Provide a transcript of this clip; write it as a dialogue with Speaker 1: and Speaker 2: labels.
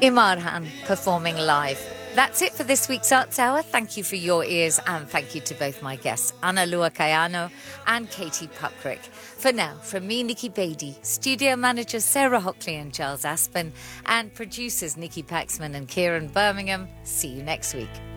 Speaker 1: Imarhan performing live. That's it for this week's Arts Hour. Thank you for your ears and thank you to both my guests, Ana Lua Kayano and Katie Puckrick. For now, from me, Nikki Beatty, studio managers Sarah Hockley and Charles Aspen, and producers Nikki Paxman and Kieran Birmingham, see you next week.